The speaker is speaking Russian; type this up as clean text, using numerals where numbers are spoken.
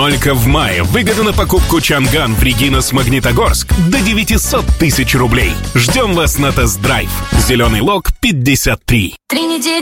Только в мае выгода на покупку Чанган в Регинас-Магнитогорск до 900 тысяч рублей. Ждем вас на тест-драйв. Зеленый лог 53. 3 недели